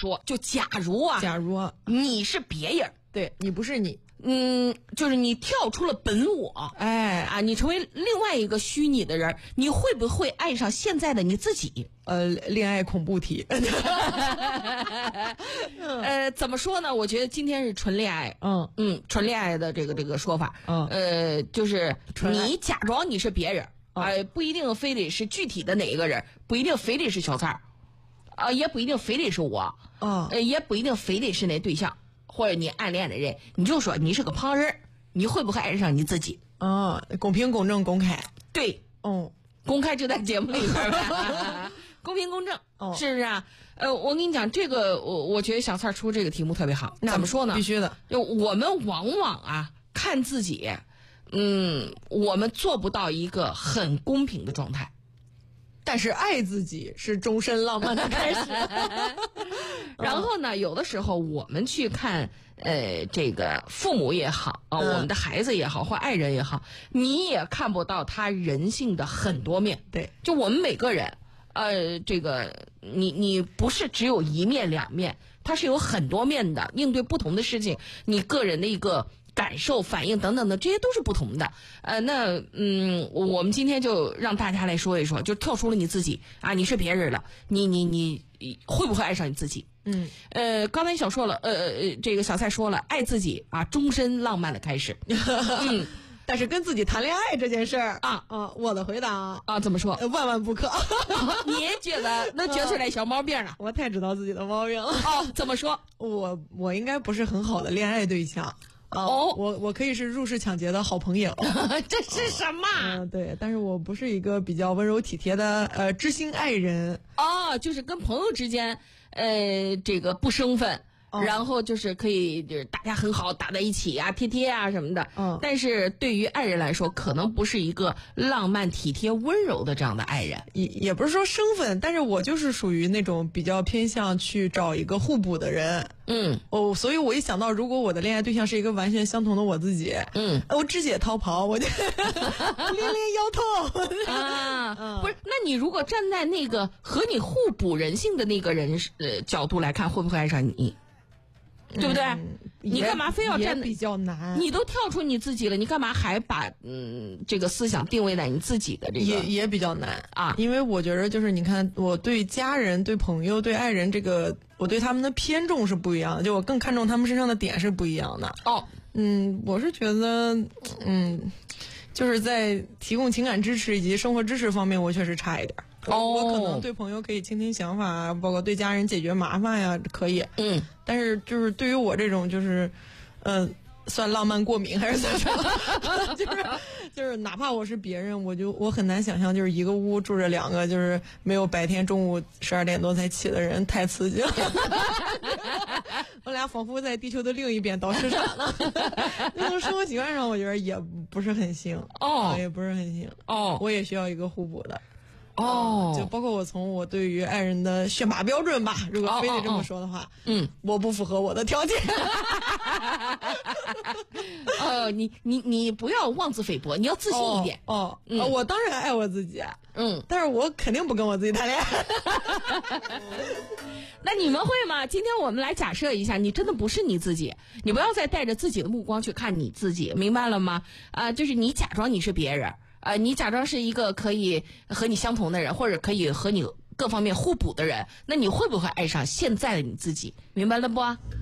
说，就假如你是别人， 对，你不是你， 就是你跳出了本我，你成为另外一个虚拟的人，你会不会爱上现在的你自己？ 恋爱恐怖题。 怎么说呢？我觉得今天是纯恋爱，纯恋爱的这个说法，就是你假装你是别人，不一定非得是具体的哪一个人，不一定非得是小蔡也不一定非得是我，也不一定非得是那对象或者你暗恋的人，你就说你是个旁人，你会不会爱上你自己？ 公平公正公开， 对，公开就在节目里边呗。公平公正，是不是啊？我跟你讲，这个我觉得小蔡出这个题目特别好。怎么说呢？ 必须的。 就我们往往看自己，我们做不到一个很公平的状态。 但是爱自己是终身浪漫的开始。 然后呢，有的时候我们去看这个父母也好我们的孩子也好或爱人也好，你也看不到他人性的很多面。 对， 就我们每个人这个你不是只有一面两面，它是有很多面的。应对不同的事情，你个人的一个感受反应等等的，这些都是不同的。我们今天就让大家来说一说，就跳出了你自己你是别人了，你会不会爱上你自己？刚才说了，这个小蔡说了，爱自己终身浪漫的开始。 但是跟自己谈恋爱这件事儿我的回答怎么说？ 万万不可。 你也觉得能觉出来小毛病了？ 我太知道自己的毛病了。 怎么说？ 我应该不是很好的恋爱对象。我可以是入室抢劫的好朋友。 这是什么？ 对，但是我不是一个比较温柔体贴的知心爱人。 就是跟朋友之间这个不生分。然后就是可以就是大家很好打在一起贴贴什么的。但是对于爱人来说，可能不是一个浪漫体贴温柔的这样的爱人。 也不是说生分，但是我就是属于那种比较偏向去找一个互补的人。所以我一想到如果我的恋爱对象是一个完全相同的我自己，我直接逃跑，我就连摇头。 不是，那你如果站在那个和你互补人性的那个人角度来看，会不会爱上你？对不对？你干嘛非要站？ 比较难。 你都跳出你自己了，你干嘛还把这个思想定位在你自己的这个？ 也比较难因为我觉得就是你看，我对家人、对朋友、对爱人这个，我对他们的偏重是不一样的，就我更看重他们身上的点是不一样的。我是觉得就是在提供情感支持以及生活支持方面，我确实差一点。我可能对朋友可以倾听想法包括对家人解决麻烦呀，可以。但是就是对于我这种就是算浪漫过敏还是算什么？就是哪怕我是别人，我很难想象就是一个屋住着两个就是没有白天中午12点多才起的人，太刺激了。我俩仿佛在地球的另一边倒时差呢。那种生活习惯上我觉得也不是很行。也不是很行。我也需要一个互补的。就包括我从我对于爱人的选拔标准吧，如果非得这么说的话，我不符合我的条件。 你不要妄自菲薄，你要自信一点。 我当然爱我自己，但是我肯定不跟我自己谈恋爱。 那你们会吗？今天我们来假设一下，你真的不是你自己，你不要再带着自己的目光去看你自己，明白了吗？就是你假装你是别人。你假装是一个可以和你相同的人，或者可以和你各方面互补的人，那你会不会爱上现在的你自己？明白了不？